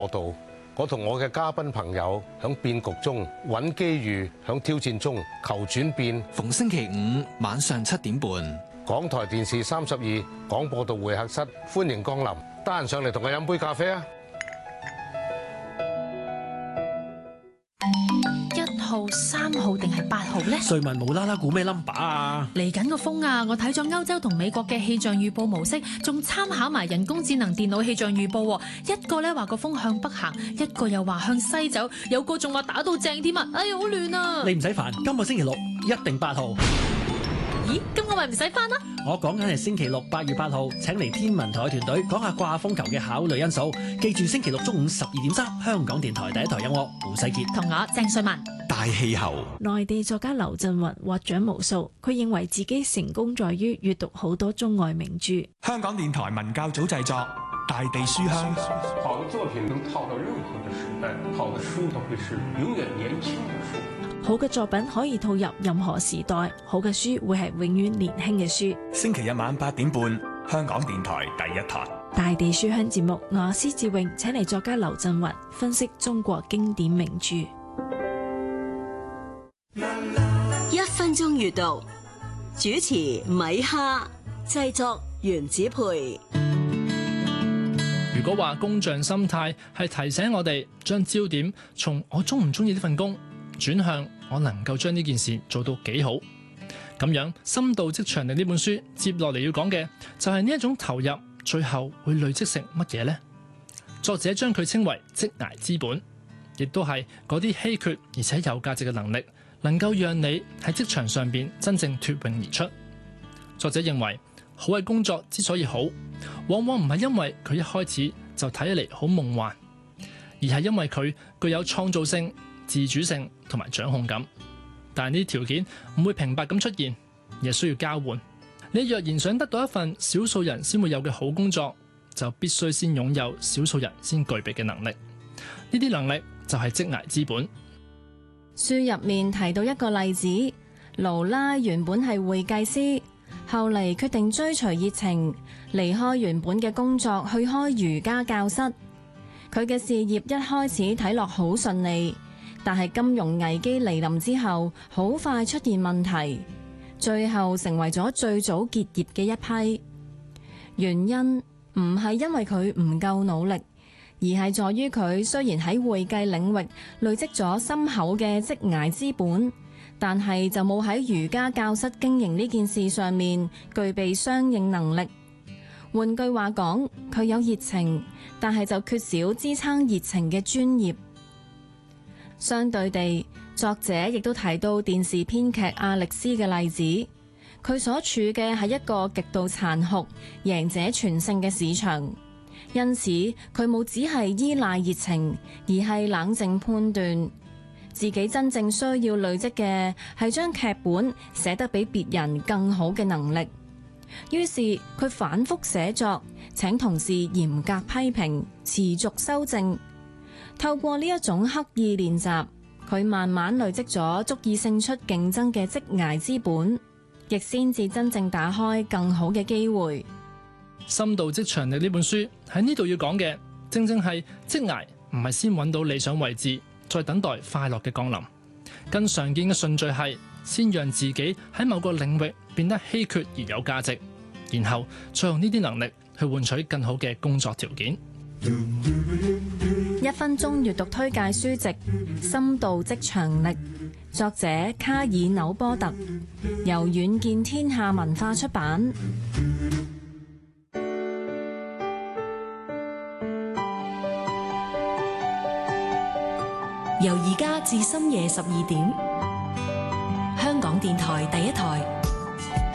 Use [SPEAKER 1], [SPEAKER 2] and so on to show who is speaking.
[SPEAKER 1] 報道，我同我嘅嘉賓朋友響變局中揾機遇，響挑戰中求轉變。
[SPEAKER 2] 逢星期五晚上7點半，
[SPEAKER 1] 港台電視32廣播道會客室，歡迎光臨。得閒上嚟同我飲杯咖啡啊
[SPEAKER 3] ！1號、3號定係8號呢？
[SPEAKER 4] 瑞文無啦啦估咩 number 啊？
[SPEAKER 3] 嚟緊個風啊！我睇咗歐洲同美國嘅氣象預報模式，仲參考埋人工智能電腦氣象預報。一個咧話個風向北行，一個又話向西走，有個仲話打到正添啊！哎呀，好亂啊！
[SPEAKER 4] 你唔使煩，今個星期六一定8號。
[SPEAKER 3] 咦？咁我咪唔使返啦？
[SPEAKER 4] 我講緊係星期六8月8號，請嚟天文台團隊講下掛風球嘅考慮因素。記住星期六中午12.3，香港電台第一台有我胡世傑
[SPEAKER 3] 同我鄭瑞文。
[SPEAKER 2] 大氣候。
[SPEAKER 5] 內地作家劉震雲獲獎無數，佢認為自己成功在於閱讀好多中外名著。
[SPEAKER 6] 香港電台文教組製作《大地書香》。
[SPEAKER 7] 好的作品能套到任何的時代，好的書都會是永遠年輕的書。
[SPEAKER 5] 好嘅作品可以套入任何時代，好嘅書會係永遠年輕嘅書。
[SPEAKER 6] 星期日晚8點半，香港電台第一台。
[SPEAKER 5] 大地書香節目，我施志穎請嚟作家劉震雲分析中國經典名著。
[SPEAKER 8] 1分鐘閱讀，主持米哈，製作原子培。
[SPEAKER 9] 如果話工匠心態係提醒我哋將焦點從我中唔中意呢份工轉向我能夠將呢件事做到幾好，咁樣深度職場力呢本書接落嚟要講嘅就係呢一種投入最後會累積成乜嘢呢？作者將佢稱為職涯資本，亦都係嗰啲稀缺而且有價值嘅能力，能夠讓你喺職場上邊真正脫穎而出。作者認為好嘅工作之所以好，往往唔係因為佢一開始就睇起嚟好夢幻，而係因為佢具有創造性、自主性同埋掌控感。但係呢啲條件唔會平白咁出現，而係需要交換。你若然想得到一份少數人先會有嘅好工作，就必須先擁有少數人先具備嘅能力。呢啲能力就係職涯資本。
[SPEAKER 10] 書入面提到一個例子，勞拉原本係會計師，後嚟決定追隨熱情，離開原本嘅工作去開瑜伽教室。佢嘅事業一開始睇落好順利，但係金融危機嚟臨之後，好快出現問題，最後成為咗最早結業嘅一批。原因唔係因為佢唔夠努力，而係在於佢雖然喺會計領域累積咗深厚嘅職涯資本，但係就冇喺瑜伽教室經營呢件事上面具備相應能力。換句話講，佢有熱情，但係就缺少支撐熱情嘅專業。相對地，作者亦都提到電視編劇阿力斯嘅例子，佢所處嘅係一個極度殘酷、贏者全勝嘅市場，因此佢冇只係依賴熱情，而係冷靜判斷自己真正需要累積嘅係將劇本寫得比別人更好嘅能力。於是佢反覆寫作，請同事嚴格批評，持續修正。透過呢一種刻意練習，佢慢慢累積咗足以勝出競爭嘅職涯資本，亦先至真正打開更好嘅機會。
[SPEAKER 9] 深度職場力呢本書喺呢度要講嘅，正正係職涯唔係先揾到理想位置，再等待快樂嘅降臨。更常見嘅順序係先讓自己喺某個領域變得稀缺而有價值，然後再用呢啲能力去換取更好嘅工作條件。
[SPEAKER 10] 1分鐘閱讀推介書籍《深度職場力》，作者卡爾紐波特，由遠見天下文化出版。
[SPEAKER 8] 由而家至深夜12點，香港電台第一台。